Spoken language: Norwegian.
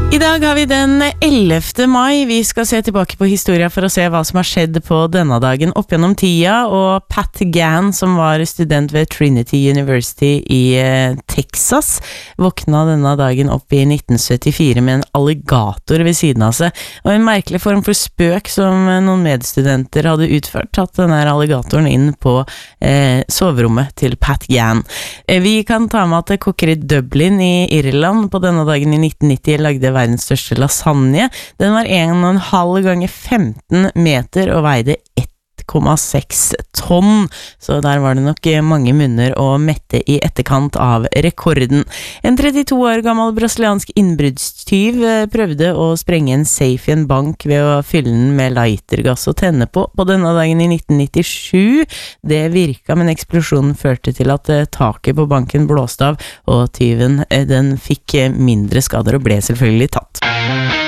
I dag har vi den 11. mai. Vi skal se tilbake på historien for å se hva som har skjedd på denne dagen opp gjennom tida, og Pat Gann, som var student ved Trinity University i Texas, våkna denne dagen opp i 1974 med en alligator ved siden av seg, og en merkelig form for spøk som noen medstudenter hadde utført, tatt denne alligatoren inn på soverommet til Pat Gann. Vi kan ta med at kokker i Dublin i Irland på denne dagen i 1990 lagde verdens største lasagne. Den var 1,5 ganger 15 meter og veide 1,6 tonn, så der var det nok mange munner å mette i etterkant av rekorden. En 32 år gammel brasiliansk innbruddstyv prøvde å sprenge en safe i en bank ved å fylle den med lightergass og tenne på denne dagen i 1997. Det virka, men eksplosjonen førte til at taket på banken blåste av, og tyven den fikk mindre skader og ble selvfølgelig tatt.